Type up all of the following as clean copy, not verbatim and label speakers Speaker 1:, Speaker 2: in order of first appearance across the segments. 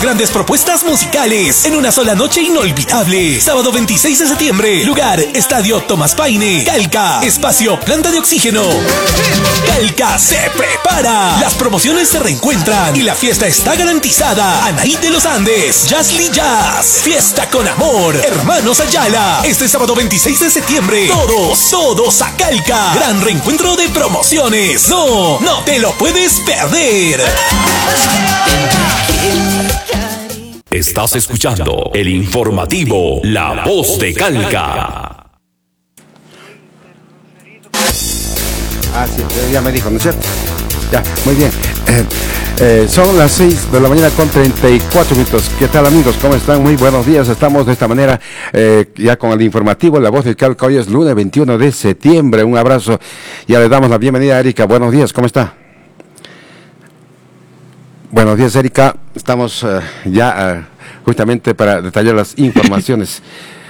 Speaker 1: Grandes propuestas musicales en una sola noche inolvidable. Sábado 26 de septiembre. Lugar, Estadio Tomás Paine. Calca, espacio, planta de oxígeno. Calca se prepara. Las promociones se reencuentran y la fiesta está garantizada. Anaí de los Andes, Jazzly Jazz. Fiesta con amor. Hermanos Ayala. Este sábado 26 de septiembre. Todos a Calca. Gran reencuentro de promociones. No te lo puedes perder.
Speaker 2: Estás escuchando el informativo La Voz de Calca.
Speaker 3: Sí, ya me dijo, ¿no es cierto? Ya, muy bien. Son las 6 de la mañana con 34 minutos. ¿Qué tal, amigos? ¿Cómo están? Muy buenos días. Estamos de esta manera ya con el informativo La Voz de Calca. Hoy es lunes 21 de septiembre. Un abrazo. Ya le damos la bienvenida a Erika. Buenos días, ¿cómo está? Buenos días, Erika. Estamos justamente para detallar las informaciones.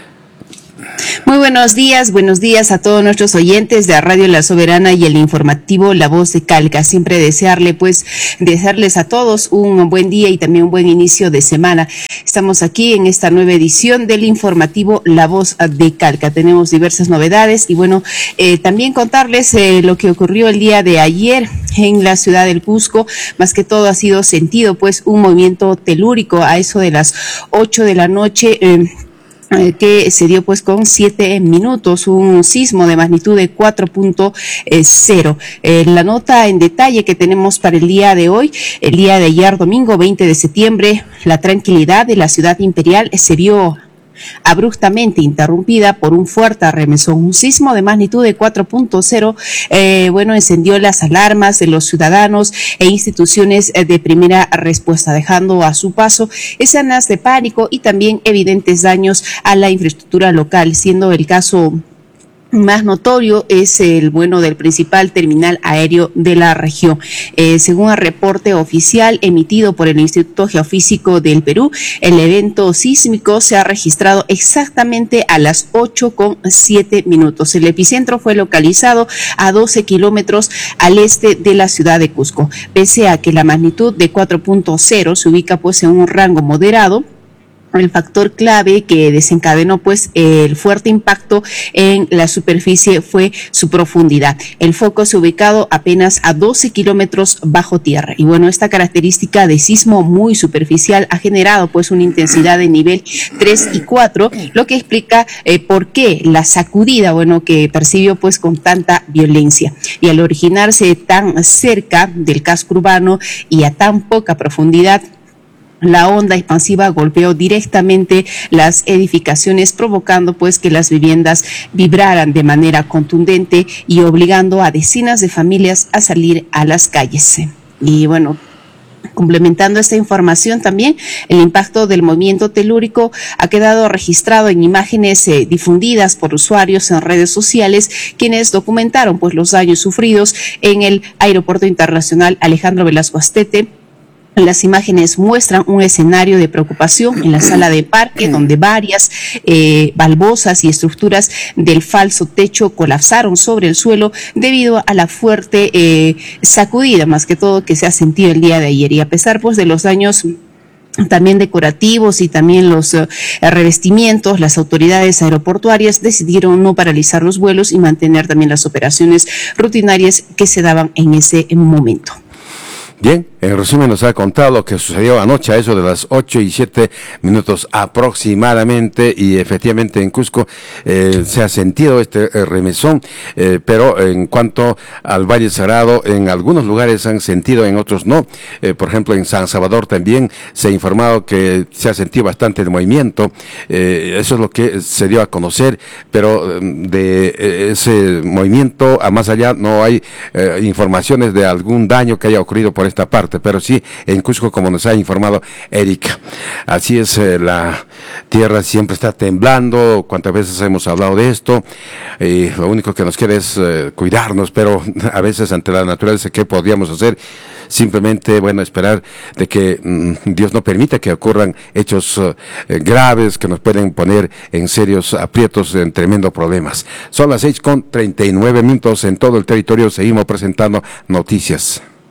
Speaker 4: Muy buenos días a todos nuestros oyentes de Radio La Soberana y el informativo La Voz de Calca. Siempre desearles a todos un buen día y también un buen inicio de semana. Estamos aquí en esta nueva edición del informativo La Voz de Calca. Tenemos diversas novedades y también contarles lo que ocurrió el día de ayer en la ciudad del Cusco. Más que todo ha sido sentido un movimiento telúrico a eso de las 8 de la noche, que se dio con 7 minutos, un sismo de magnitud de 4.0. La nota en detalle que tenemos para el día de hoy, el día de ayer domingo 20 de septiembre, la tranquilidad de la ciudad imperial se vio abruptamente interrumpida por un fuerte remesón. Un sismo de magnitud de 4.0 encendió las alarmas de los ciudadanos e instituciones de primera respuesta, dejando a su paso escenas de pánico y también evidentes daños a la infraestructura local, siendo el caso más notorio es el del principal terminal aéreo de la región. Según el reporte oficial emitido por el Instituto Geofísico del Perú, el evento sísmico se ha registrado exactamente a las 8:07 minutos. El epicentro fue localizado a 12 kilómetros al este de la ciudad de Cusco. Pese a que la magnitud de 4.0 se ubica en un rango moderado, el factor clave que desencadenó el fuerte impacto en la superficie fue su profundidad. El foco se ha ubicado apenas a 12 kilómetros bajo tierra. Y esta característica de sismo muy superficial ha generado una intensidad de nivel 3 y 4, lo que explica por qué la sacudida que percibió con tanta violencia. Y al originarse tan cerca del casco urbano y a tan poca profundidad, la onda expansiva golpeó directamente las edificaciones, provocando que las viviendas vibraran de manera contundente y obligando a decenas de familias a salir a las calles. Y complementando esta información también, el impacto del movimiento telúrico ha quedado registrado en imágenes difundidas por usuarios en redes sociales, quienes documentaron los daños sufridos en el Aeropuerto Internacional Alejandro Velasco Astete. Las imágenes muestran un escenario de preocupación en la sala de parque, donde varias baldosas y estructuras del falso techo colapsaron sobre el suelo debido a la fuerte sacudida, más que todo, que se ha sentido el día de ayer. Y a pesar de los daños también decorativos y también los revestimientos, las autoridades aeroportuarias decidieron no paralizar los vuelos y mantener también las operaciones rutinarias que se daban en ese momento.
Speaker 3: Bien, en resumen nos ha contado lo que sucedió anoche a eso de las 8:07 aproximadamente, y efectivamente en Cusco se ha sentido este remesón, pero en cuanto al Valle Sagrado, en algunos lugares han sentido, en otros no. Por ejemplo, en San Salvador también se ha informado que se ha sentido bastante el movimiento. Eso es lo que se dio a conocer, pero de ese movimiento a más allá no hay informaciones de algún daño que haya ocurrido por esta parte, pero sí en Cusco, como nos ha informado Erika. Así es, la tierra siempre está temblando. Cuántas veces hemos hablado de esto, lo único que nos queda es cuidarnos, pero a veces ante la naturaleza, ¿qué podríamos hacer? Simplemente, esperar de que Dios no permita que ocurran hechos graves que nos pueden poner en serios aprietos, en tremendos problemas. Son las 6:39 en todo el territorio. Seguimos presentando noticias.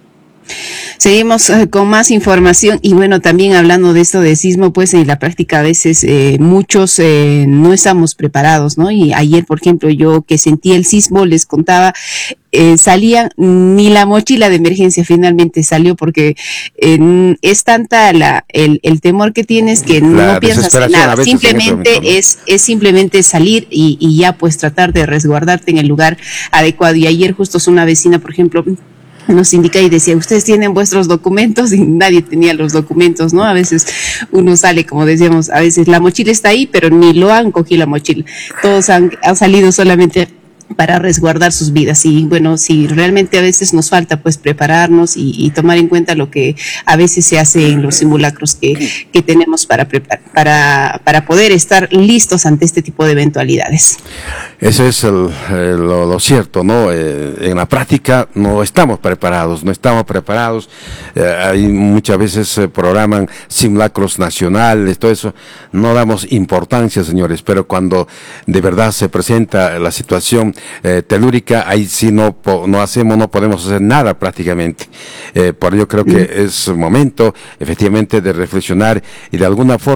Speaker 4: Seguimos con más información y bueno, también hablando de esto de sismo, pues en la práctica a veces muchos no estamos preparados, ¿no? Y ayer, por ejemplo, yo que sentí el sismo, les contaba, salía, ni la mochila de emergencia finalmente salió porque es tanta el temor que tienes que no piensas en nada, simplemente es simplemente salir y ya pues tratar de resguardarte en el lugar adecuado. Y ayer justo una vecina, por ejemplo, nos indica y decía, ustedes tienen vuestros documentos, y nadie tenía los documentos, ¿no? A veces uno sale, como decíamos, a veces la mochila está ahí, pero ni lo han cogido la mochila. Todos han salido solamente para resguardar sus vidas. Y bueno, si realmente a veces nos falta pues prepararnos y tomar en cuenta lo que a veces se hace en los simulacros que tenemos para poder estar listos ante este tipo de eventualidades.
Speaker 3: Eso es lo cierto, ¿no? En la práctica no estamos preparados. Hay muchas veces programan simulacros nacionales, todo eso. No damos importancia, señores, pero cuando de verdad se presenta la situación telúrica, ahí sí no podemos hacer nada prácticamente. Por ello creo que es momento, efectivamente, de reflexionar y de alguna forma